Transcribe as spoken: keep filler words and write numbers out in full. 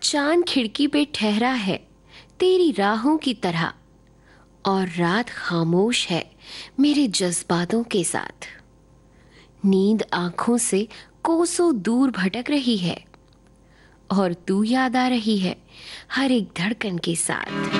चांद खिड़की पे ठहरा है तेरी राहों की तरह, और रात खामोश है मेरे जज्बातों के साथ। नींद आंखों से कोसों दूर भटक रही है, और तू याद आ रही है हर एक धड़कन के साथ।